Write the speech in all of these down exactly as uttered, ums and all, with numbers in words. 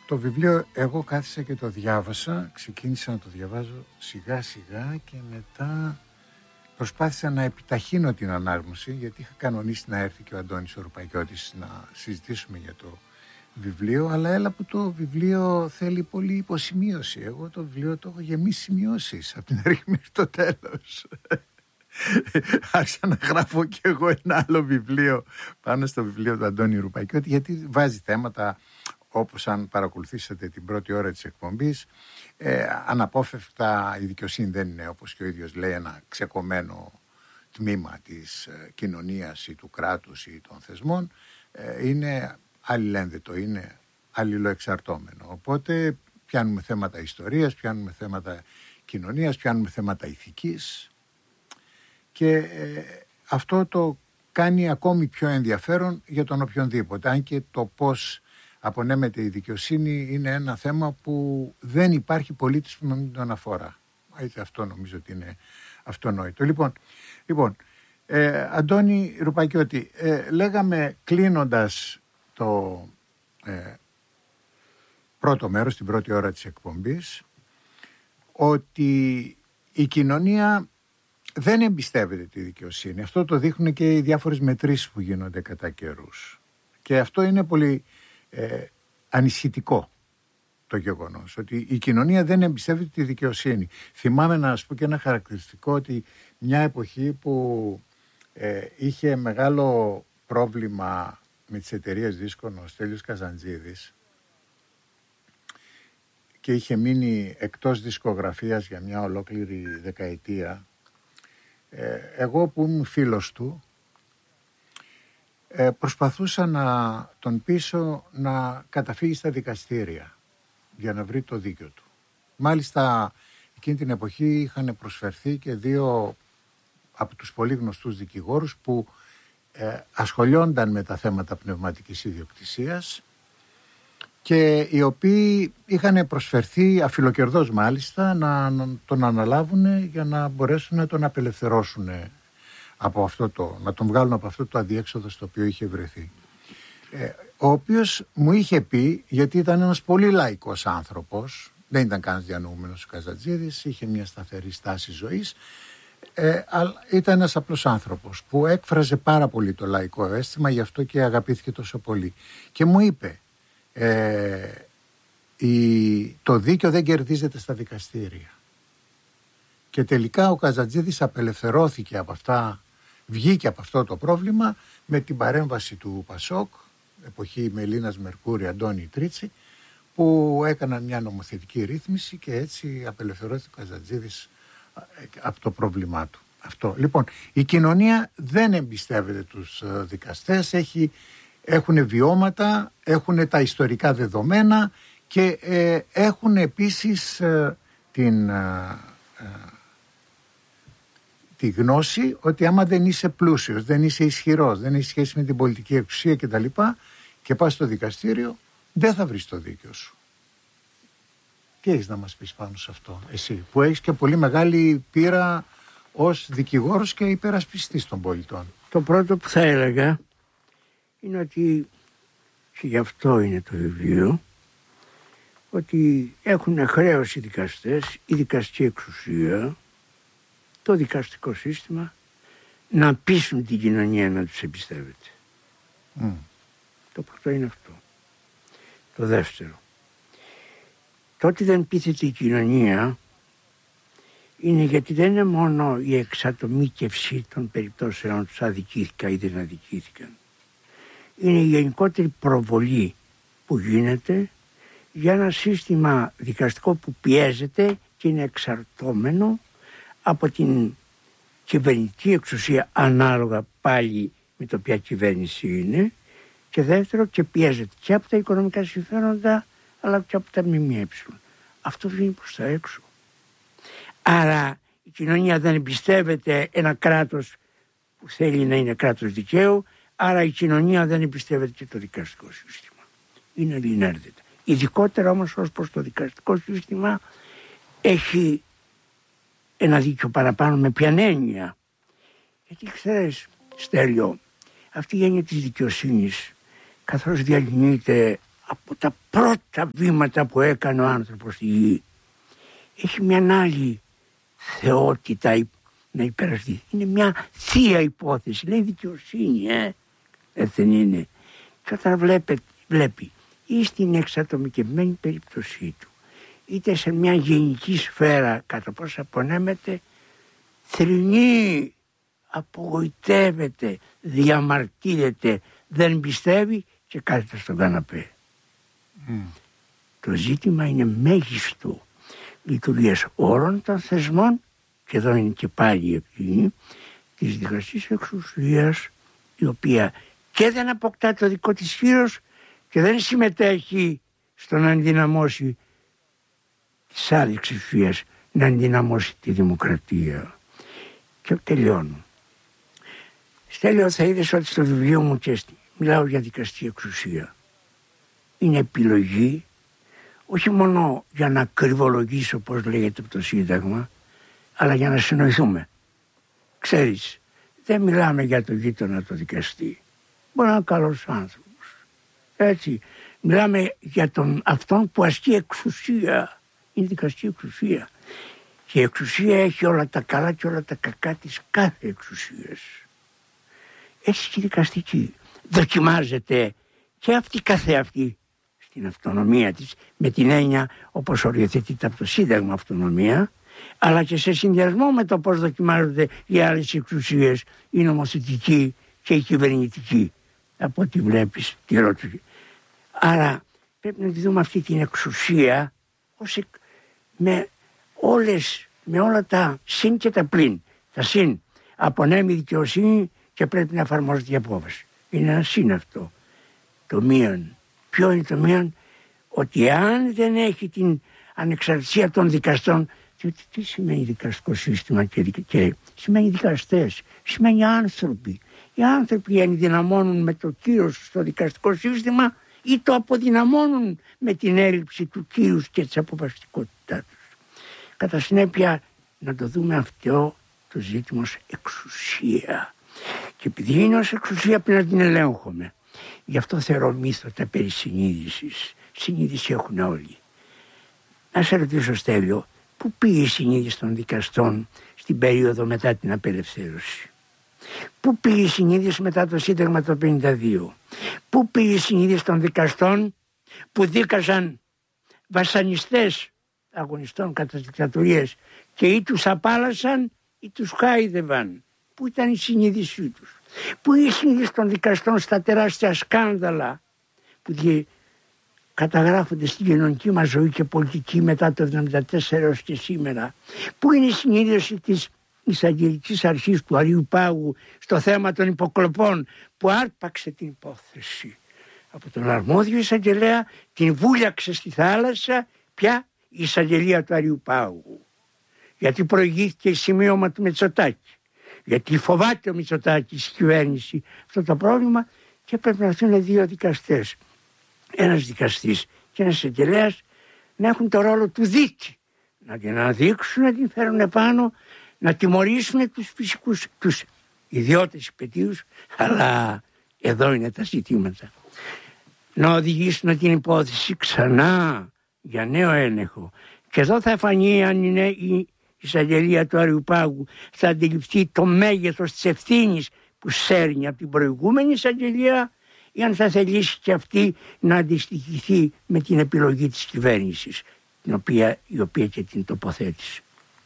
Το βιβλίο εγώ κάθισα και το διάβασα, ξεκίνησα να το διαβάζω σιγά σιγά και μετά προσπάθησα να επιταχύνω την ανάγνωση, γιατί είχα κανονίσει να έρθει και ο Αντώνης ο Ρουπακιώτης να συζητήσουμε για το βιβλίο, αλλά έλα που το βιβλίο θέλει πολύ υποσημείωση. Εγώ το βιβλίο το έχω γεμίσει σημειώσεις από την αρχή μέχρι το τέλος. Άρχισα να γράφω και εγώ ένα άλλο βιβλίο πάνω στο βιβλίο του Αντώνη Ρουπακιώτη, γιατί βάζει θέματα όπως, αν παρακολουθήσατε την πρώτη ώρα της εκπομπής, ε, αναπόφευκτα η δικαιοσύνη δεν είναι, όπως και ο ίδιος λέει, ένα ξεκομμένο τμήμα της ε, κοινωνίας ή του κράτους ή των θεσμών. Ε, είναι αλληλένδετο, είναι αλληλοεξαρτώμενο. Οπότε πιάνουμε θέματα ιστορίας, πιάνουμε θέματα κοινωνίας, πιάνουμε θέματα ηθικής και ε, αυτό το κάνει ακόμη πιο ενδιαφέρον για τον οποιονδήποτε, αν και το πώς απονέμεται η δικαιοσύνη είναι ένα θέμα που δεν υπάρχει πολίτης που να μην τον αφορά. Έτσι, αυτό νομίζω ότι είναι αυτονόητο. Λοιπόν, λοιπόν ε, Αντώνη Ρουπακιώτη, ε, λέγαμε κλείνοντας το ε, πρώτο μέρος, την πρώτη ώρα της εκπομπής, ότι η κοινωνία δεν εμπιστεύεται τη δικαιοσύνη. Αυτό το δείχνουν και οι διάφορες μετρήσεις που γίνονται κατά καιρούς. Και αυτό είναι πολύ ε, ανησυχητικό το γεγονός, ότι η κοινωνία δεν εμπιστεύεται τη δικαιοσύνη. Θυμάμαι να σας πω και ένα χαρακτηριστικό, ότι μια εποχή που ε, είχε μεγάλο πρόβλημα με τις εταιρείες δίσκων ο Στέλιος Καζαντζίδης και είχε μείνει εκτός δισκογραφίας για μια ολόκληρη δεκαετία, ε, εγώ που ήμουν φίλος του, ε, προσπαθούσα να τον πείσω να καταφύγει στα δικαστήρια για να βρει το δίκιο του. Μάλιστα εκείνη την εποχή είχαν προσφερθεί και δύο από τους πολύ γνωστούς δικηγόρους που ε, ασχολιόνταν με τα θέματα πνευματικής ιδιοκτησίας και οι οποίοι είχαν προσφερθεί αφιλοκερδώς μάλιστα να, να τον αναλάβουν για να μπορέσουν να τον απελευθερώσουν από αυτό το, να τον βγάλουν από αυτό το αδιέξοδο στο οποίο είχε βρεθεί. Ε, ο οποίος μου είχε πει, γιατί ήταν ένας πολύ λαϊκός άνθρωπος, δεν ήταν κανένας διανοούμενος ο Καζαντζίδης, είχε μια σταθερή στάση ζωής, ε, αλλά ήταν ένας απλός άνθρωπος που έκφραζε πάρα πολύ το λαϊκό αίσθημα, γι' αυτό και αγαπήθηκε τόσο πολύ. Και μου είπε, ε, η, το δίκαιο δεν κερδίζεται στα δικαστήρια. Και τελικά ο Καζαντζίδης απελευθερώθηκε από αυτά, βγήκε από αυτό το πρόβλημα με την παρέμβαση του Πασόκ, εποχή Μελίνας Μερκούρη, Αντώνη Τρίτσι, που έκαναν μια νομοθετική ρύθμιση και έτσι απελευθερώθηκε ο Καζαντζίδης από το πρόβλημά του. Αυτό. Λοιπόν, η κοινωνία δεν εμπιστεύεται τους δικαστές, έχει, έχουν βιώματα, έχουν τα ιστορικά δεδομένα και ε, έχουν επίσης ε, την... Ε, ε, τη γνώση ότι άμα δεν είσαι πλούσιος, δεν είσαι ισχυρός, δεν έχει σχέση με την πολιτική εξουσία κτλ. Και πας στο δικαστήριο, δεν θα βρεις το δίκαιο σου. Τι έχεις να μας πεις πάνω σε αυτό, εσύ, που έχεις και πολύ μεγάλη πείρα ως δικηγόρος και υπερασπιστής των πολιτών? Το πρώτο που θα έλεγα είναι ότι, και γι' αυτό είναι το βιβλίο, ότι έχουν χρέος οι δικαστές, η δικαστική εξουσία, το δικαστικό σύστημα, να πείσουν την κοινωνία να τους εμπιστεύεται. Mm. Το πρώτο είναι αυτό. Το δεύτερο, το ότι δεν πείθεται η κοινωνία είναι γιατί δεν είναι μόνο η εξατομίκευση των περιπτώσεων τους αδικήθηκαν ή δεν αδικήθηκαν. Είναι η γενικότερη προβολή που γίνεται για ένα σύστημα δικαστικό που πιέζεται και είναι εξαρτώμενο από την κυβερνητική εξουσία, ανάλογα πάλι με το ποια κυβέρνηση είναι, και δεύτερο, και πιέζεται και από τα οικονομικά συμφέροντα αλλά και από τα ΜΜΕ. Αυτό βγαίνει προς τα έξω. Άρα η κοινωνία δεν εμπιστεύεται ένα κράτος που θέλει να είναι κράτος δικαίου, άρα η κοινωνία δεν εμπιστεύεται και το δικαστικό σύστημα. Είναι αλληλένδετα. Ειδικότερα όμως ως προς το δικαστικό σύστημα έχει ένα δίκιο παραπάνω. Με ποιαν έννοια? Γιατί ξέρεις, Στέλιο, αυτή η έννοια της δικαιοσύνης, καθώς διαλυνείται από τα πρώτα βήματα που έκανε ο άνθρωπος στη γη. Έχει μια άλλη θεότητα να υπεραστεί. Είναι μια θεία υπόθεση, λέει δικαιοσύνη, ε. δεν είναι. Και όταν βλέπε, βλέπει ή στην εξατομικευμένη περίπτωσή του, είτε σε μια γενική σφαίρα κατά πώς απονέμεται, θρηνεί, απογοητεύεται, διαμαρτύρεται, δεν πιστεύει και κάθεται στον καναπέ. Mm. Το ζήτημα είναι μέγιστο λειτουργίας όλων των θεσμών, και εδώ είναι και πάλι η ευθύνη της δικαστής εξουσίας, η οποία και δεν αποκτά το δικό της φύρος και δεν συμμετέχει στο να ενδυναμώσει τις άλλες εξουσίες, να ενδυναμώσει τη δημοκρατία. Και τελειώνω. Στέλιο, θα είδες ότι στο βιβλίο μου και μιλάω για δικαστική εξουσία. Είναι επιλογή, όχι μόνο για να κρυβολογήσω, όπως λέγεται από το Σύνταγμα, αλλά για να συνοηθούμε. Ξέρεις, δεν μιλάμε για το γείτονα το δικαστή. Μπορεί να είναι καλός άνθρωπος. Έτσι, μιλάμε για τον αυτόν που ασκεί εξουσία. Είναι δικαστική εξουσία. Και η εξουσία έχει όλα τα καλά και όλα τα κακά της κάθε εξουσίας. Έτσι και η δικαστική. Δοκιμάζεται και αυτή καθεαυτή στην αυτονομία της, με την έννοια όπως οριοθετείται από το Σύνταγμα αυτονομία, αλλά και σε συνδυασμό με το πώς δοκιμάζονται οι άλλες εξουσίες, η νομοθετική και η κυβερνητική, από ό,τι βλέπεις τη ρώτηση. Άρα πρέπει να τη δούμε αυτή την εξουσία ως εκ, με, όλες, με όλα τα συν και τα πλην. Τα συν απονέμει δικαιοσύνη και πρέπει να εφαρμόζεται η απόφαση. Είναι ένα συν αυτό. Το μείον. Ποιο είναι το μείον? Ότι αν δεν έχει την ανεξαρτησία των δικαστών, διότι τι σημαίνει δικαστικό σύστημα και, και σημαίνει δικαστές, σημαίνει άνθρωποι. Οι άνθρωποι ενδυναμώνουν με το κύρος στο δικαστικό σύστημα ή το αποδυναμώνουν με την έλλειψη του κύρους και της αποφασιστικότητάς τους. Κατά συνέπεια να το δούμε αυτό το ζήτημα ως εξουσία. Και επειδή είναι ως εξουσία πρέπει να την ελέγχουμε. Γι' αυτό θεωρώ μύθωτα περί συνείδησης. Συνείδηση έχουν όλοι. Να σε ρωτήσω, Στέλιο, πού πήγε η συνείδηση των δικαστών στην περίοδο μετά την απελευθέρωση? Πού πήγε η συνείδηση μετά το Σύνταγμα το πενήντα δύο? Πού πήγε η συνείδηση των δικαστών που δίκαζαν βασανιστές αγωνιστών κατά τις δικτατορίες και ή τους απάλασαν ή τους χάιδευαν? Πού ήταν η συνείδησή τους? Πού η συνείδηση των δικαστών στα τεράστια σκάνδαλα που δι... καταγράφονται στην κοινωνική μας ζωή και πολιτική μετά το χίλια εννιακόσια εβδομήντα τέσσερα έως και σήμερα? Πού είναι η συνείδηση της εισαγγελικής αρχής του Αρείου Πάγου στο θέμα των υποκλοπών που άρπαξε την υπόθεση από τον αρμόδιο εισαγγελέα, την βούλιαξε στη θάλασσα, πια η εισαγγελία του Αρείου Πάγου? Γιατί προηγήθηκε σημείωμα του Μητσοτάκη, γιατί φοβάται ο Μητσοτάκης η κυβέρνηση αυτό το πρόβλημα και πρέπει να έρθουν δύο δικαστές, ένας δικαστής και ένας εισαγγελέας, να έχουν το ρόλο του δίκη, να την αναδείξουν, να την φέρουν επάνω, να τιμωρήσουν τους φυσικούς, τους ιδιώτες υπαιτίους, αλλά εδώ είναι τα ζητήματα. Να οδηγήσουν την υπόθεση ξανά για νέο έλεγχο. Και εδώ θα φανεί αν είναι η εισαγγελία του Αρείου Πάγου, θα αντιληφθεί το μέγεθος της ευθύνης που σέρνει από την προηγούμενη εισαγγελία, ή αν θα θελήσει και αυτή να αντιστοιχηθεί με την επιλογή της κυβέρνησης, την οποία, η οποία και την τοποθέτησε.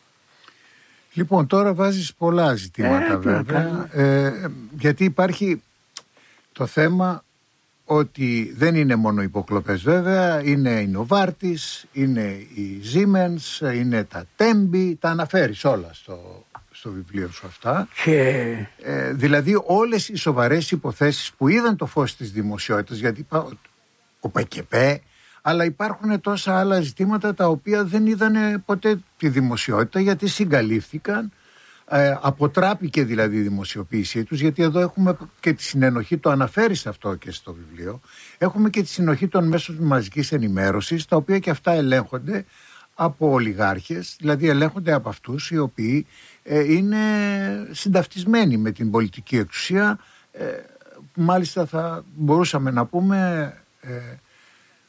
Λοιπόν, τώρα βάζεις πολλά ζητήματα ε, βέβαια, ε, γιατί υπάρχει το θέμα ότι δεν είναι μόνο υποκλοπές βέβαια, είναι η Νοβάρτης, είναι η Siemens, είναι τα Τέμπη, τα αναφέρεις όλα στο, στο βιβλίο σου αυτά. Και... Ε, δηλαδή όλες οι σοβαρές υποθέσεις που είδαν το φως της δημοσιότητας, γιατί ο ΠΚΠ, αλλά υπάρχουν τόσα άλλα ζητήματα τα οποία δεν είδαν ποτέ τη δημοσιότητα, γιατί συγκαλύφθηκαν, ε, αποτράπηκε δηλαδή η δημοσιοποίησή τους, γιατί εδώ έχουμε και τη συνενοχή, το αναφέρεις αυτό και στο βιβλίο, έχουμε και τη συνοχή των μέσων μαζικής ενημέρωσης, τα οποία και αυτά ελέγχονται από ολιγάρχες, δηλαδή ελέγχονται από αυτούς οι οποίοι ε, είναι συνταυτισμένοι με την πολιτική εξουσία, ε, μάλιστα θα μπορούσαμε να πούμε... Ε,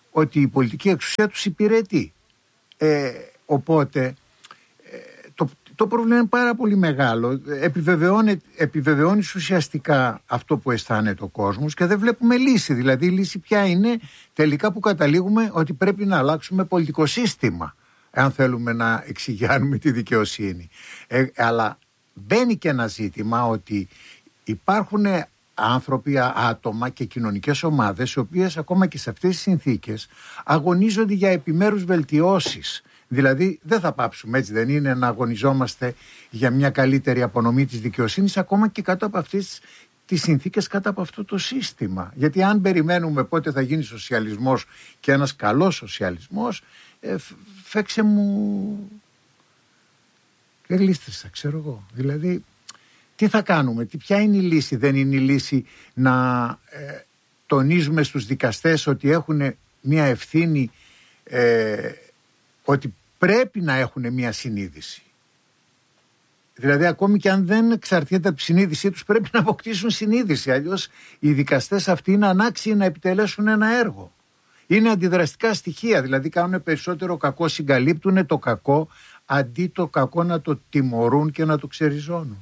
ότι η πολιτική εξουσία τους υπηρετεί. Ε, οπότε ε, το, το πρόβλημα είναι πάρα πολύ μεγάλο. Επιβεβαιώνει, επιβεβαιώνει ουσιαστικά αυτό που αισθάνεται ο κόσμος και δεν βλέπουμε λύση. Δηλαδή η λύση ποια είναι? Τελικά που καταλήγουμε ότι πρέπει να αλλάξουμε πολιτικό σύστημα αν θέλουμε να εξηγιάνουμε τη δικαιοσύνη. Ε, αλλά μπαίνει και ένα ζήτημα ότι υπάρχουν άνθρωποι, άτομα και κοινωνικές ομάδες οι οποίες ακόμα και σε αυτές τις συνθήκες αγωνίζονται για επιμέρους βελτιώσεις. Δηλαδή δεν θα πάψουμε, έτσι δεν είναι, να αγωνιζόμαστε για μια καλύτερη απονομή της δικαιοσύνης ακόμα και κάτω από αυτές τις συνθήκες, κάτω από αυτό το σύστημα. Γιατί αν περιμένουμε πότε θα γίνει σοσιαλισμός και ένας καλός σοσιαλισμός, ε, φέξε μου γλίστρισα, ξέρω εγώ. Δηλαδή τι θα κάνουμε, τι, ποια είναι η λύση? Δεν είναι η λύση να ε, τονίζουμε στους δικαστές ότι έχουν μια ευθύνη, ε, ότι πρέπει να έχουν μια συνείδηση. Δηλαδή ακόμη και αν δεν εξαρτιέται από τη συνείδησή τους πρέπει να αποκτήσουν συνείδηση. Αλλιώς οι δικαστές αυτοί είναι ανάξιοι να επιτελέσουν ένα έργο. Είναι αντιδραστικά στοιχεία, δηλαδή κάνουν περισσότερο κακό, συγκαλύπτουν το κακό αντί το κακό να το τιμωρούν και να το ξεριζώνουν.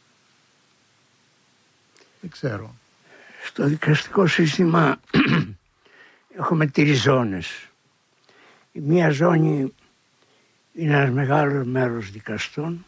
Δεν ξέρω. Στο δικαστικό σύστημα έχουμε τρεις ζώνες. Η μία ζώνη είναι ένας μεγάλος μέρος δικαστών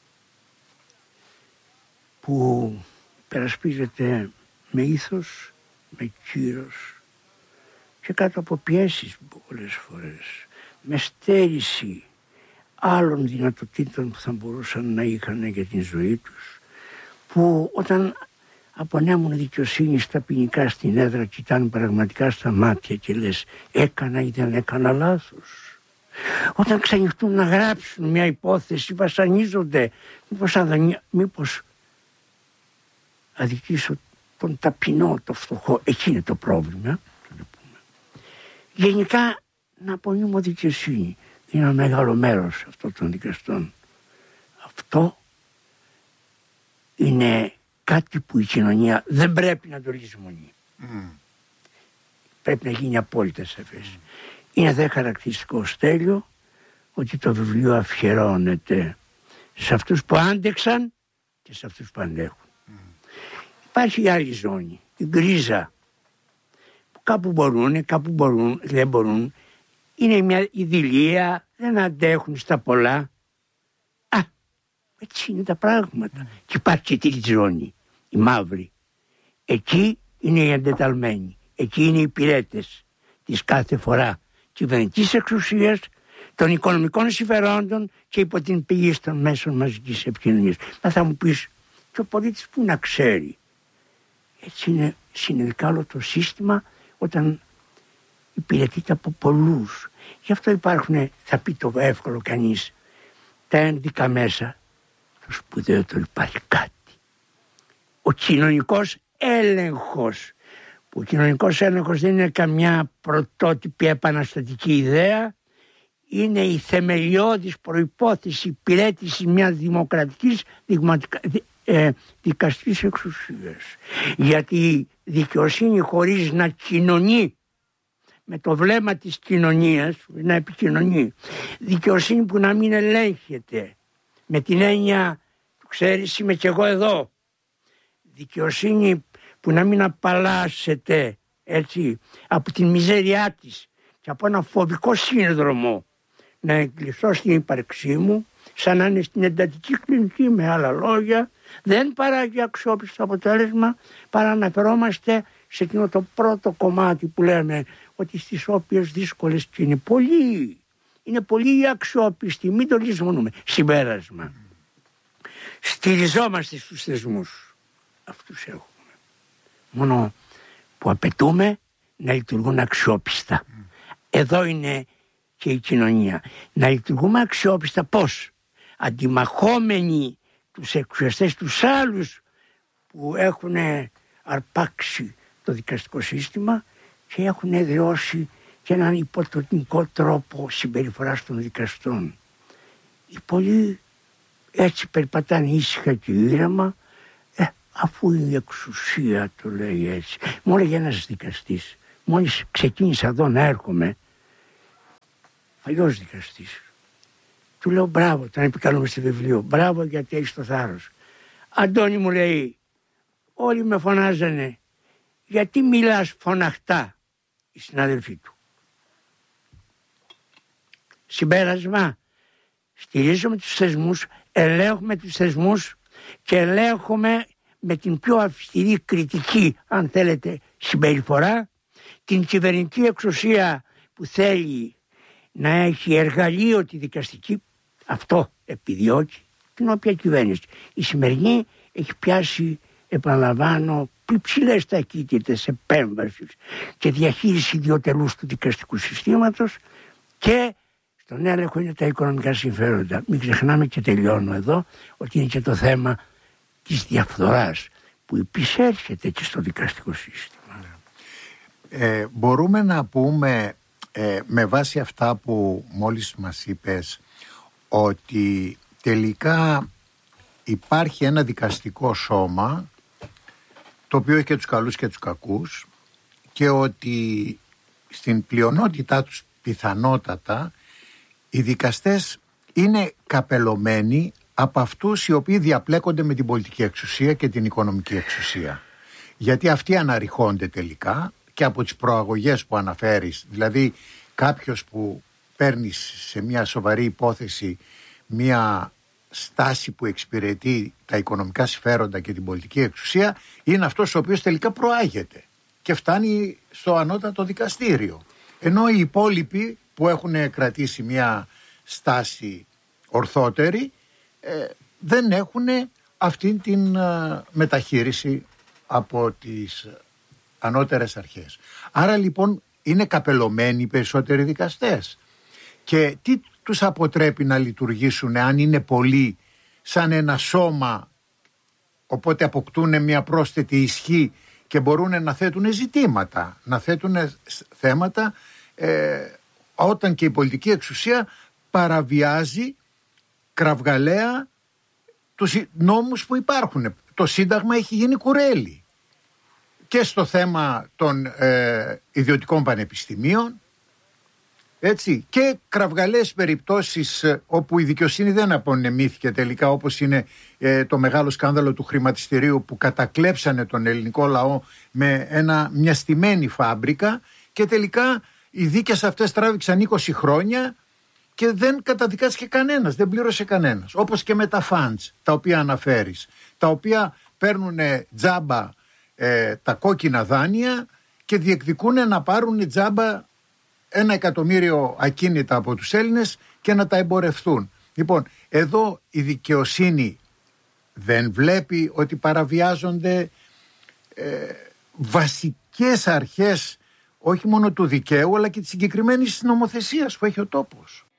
που περασπίζεται με ήθος, με κύρος και κάτω από πιέσεις πολλές φορές, με στέρηση άλλων δυνατοτήτων που θα μπορούσαν να είχαν για την ζωή τους, που όταν απονέμουν δικαιοσύνη στα ποινικά στην έδρα κοιτάνε πραγματικά στα μάτια και λες έκανα ή δεν έκανα λάθος. Όταν ξανοιχτούν να γράψουν μια υπόθεση βασανίζονται, μήπως, αδανία, μήπως αδικήσω τον ταπεινό, το φτωχό. Εκεί είναι το πρόβλημα. Γενικά να απονείμω δικαιοσύνη είναι ένα μεγάλο μέρος αυτών των δικαστών. Αυτό είναι κάτι που η κοινωνία δεν πρέπει να το λησμονεί. Mm. Πρέπει να γίνει απόλυτα σαφές. Mm. Είναι δε χαρακτηριστικό, Στέλιο, ότι το βιβλίο αφιερώνεται σε αυτούς που άντεξαν και σε αυτούς που αντέχουν. Mm. Υπάρχει η άλλη ζώνη, η γκρίζα, που κάπου μπορούν, κάπου μπορούν, δεν μπορούν. Είναι μια ειδηλία, δεν αντέχουν στα πολλά. Α, έτσι είναι τα πράγματα. Mm. Και υπάρχει και τρίτη ζώνη, η μαύρη. Εκεί είναι οι εντεταλμένοι, εκεί είναι οι υπηρέτες της κάθε φορά κυβερνητικής εξουσίας, των οικονομικών συμφερόντων και υπό την πηγή των μέσων μαζικής επικοινωνίας. Μα θα μου πεις, και ο πολίτης που να ξέρει. Έτσι είναι συνειδητά όλο το σύστημα όταν υπηρετείται από πολλούς. Γι' αυτό υπάρχουν, θα πει το εύκολο κανείς, τα ένδικα μέσα. Το σπουδαίο το υπάρχει κάτι. Ο κοινωνικός έλεγχος. Που ο κοινωνικός έλεγχος δεν είναι καμιά πρωτότυπη επαναστατική ιδέα, είναι η θεμελιώδης προϋπόθεση υπηρέτηση μιας δημοκρατικής ε, δικαστικής εξουσίας. Γιατί η δικαιοσύνη χωρίς να κοινωνεί με το βλέμμα της κοινωνίας, να επικοινωνεί, δικαιοσύνη που να μην ελέγχεται με την έννοια του ξέρεις είμαι κι εγώ εδώ, δικαιοσύνη που να μην απαλλάσσεται έτσι από την μιζέριά της και από ένα φοβικό σύνδρομο να εγκλειστώ στην ύπαρξή μου, σαν να είναι στην εντατική κλινική, με άλλα λόγια, δεν παράγει αξιόπιστο αποτέλεσμα, παρά αναφερόμαστε σε εκείνο το πρώτο κομμάτι που λέμε ότι στις όποιες δύσκολες και είναι πολύ, είναι πολύ αξιόπιστοι, μην το λησμονούμε. Συμπέρασμα. Στηριζόμαστε στους θεσμούς. Αυτούς έχουμε. Μόνο που απαιτούμε να λειτουργούν αξιόπιστα. Mm. Εδώ είναι και η κοινωνία. Να λειτουργούμε αξιόπιστα πώς? Αντιμαχόμενοι τους εξουσιαστές, τους άλλους που έχουν αρπάξει το δικαστικό σύστημα και έχουν εδραιώσει και έναν υποτονικό τρόπο συμπεριφοράς των δικαστών. Οι πολλοί έτσι περπατάνε ήσυχα και ήρεμα, αφού η εξουσία το λέει έτσι. Μόνο για ένας δικαστής μόλις ξεκίνησα εδώ να έρχομαι, παλιός δικαστής, του λέω μπράβο, τον επικαλούμε στο βιβλίο, μπράβο γιατί έχεις το θάρρος. Αντώνη, μου λέει, όλοι με φωνάζανε, γιατί μιλάς φωναχτά, οι συνάδελφοί του. Συμπέρασμα, στηρίζουμε τους θεσμούς, ελέγχουμε τους θεσμούς και ελέγχουμε με την πιο αυστηρή κριτική, αν θέλετε, συμπεριφορά, την κυβερνητική εξουσία που θέλει να έχει εργαλείο τη δικαστική, αυτό επιδιώκει την όποια κυβέρνηση. Η σημερινή έχει πιάσει, επαναλαμβάνω, υψηλές ταχύτητες επέμβασης και διαχείριση ιδιωτελούς του δικαστικού συστήματος και στον έλεγχο είναι τα οικονομικά συμφέροντα. Μην ξεχνάμε, και τελειώνω εδώ, ότι είναι και το θέμα της διαφθοράς που υπησέρχεται και στο δικαστικό σύστημα. Ε, μπορούμε να πούμε ε, με βάση αυτά που μόλις μας είπες ότι τελικά υπάρχει ένα δικαστικό σώμα το οποίο έχει και τους καλούς και τους κακούς και ότι στην πλειονότητά τους πιθανότατα οι δικαστές είναι καπελωμένοι από αυτούς οι οποίοι διαπλέκονται με την πολιτική εξουσία και την οικονομική εξουσία. Γιατί αυτοί αναρριχώνται τελικά και από τις προαγωγές που αναφέρεις. Δηλαδή κάποιος που παίρνει σε μια σοβαρή υπόθεση μια στάση που εξυπηρετεί τα οικονομικά συμφέροντα και την πολιτική εξουσία είναι αυτός ο οποίος τελικά προάγεται και φτάνει στο ανώτατο δικαστήριο. Ενώ οι υπόλοιποι που έχουν κρατήσει μια στάση ορθότερη ε, δεν έχουν αυτή την ε, μεταχείριση από τις ανώτερες αρχές. Άρα λοιπόν είναι καπελωμένοι οι περισσότεροι δικαστές. Και τι τους αποτρέπει να λειτουργήσουν αν είναι πολλοί σαν ένα σώμα, οπότε αποκτούν μια πρόσθετη ισχύ και μπορούν να θέτουν ζητήματα, να θέτουν θέματα ε, όταν και η πολιτική εξουσία παραβιάζει κραυγαλαία τους νόμους που υπάρχουν. Το Σύνταγμα έχει γίνει κουρέλι και στο θέμα των ε, ιδιωτικών πανεπιστημίων, έτσι, και κραυγαλαίες περιπτώσεις ε, όπου η δικαιοσύνη δεν απονεμήθηκε τελικά, όπως είναι ε, το μεγάλο σκάνδαλο του χρηματιστηρίου που κατακλέψανε τον ελληνικό λαό με ένα, μια στημένη φάμπρικα και τελικά οι δίκες αυτές τράβηξαν είκοσι χρόνια και δεν καταδικάστηκε κανένας, δεν πλήρωσε κανένας. Όπως και με τα funds τα οποία αναφέρεις, τα οποία παίρνουν τζάμπα ε, τα κόκκινα δάνεια και διεκδικούν να πάρουν τζάμπα ένα εκατομμύριο ακίνητα από τους Έλληνες και να τα εμπορευτούν. Λοιπόν, εδώ η δικαιοσύνη δεν βλέπει ότι παραβιάζονται ε, βασικές αρχές όχι μόνο του δικαίου αλλά και της συγκεκριμένης νομοθεσίας που έχει ο τόπος.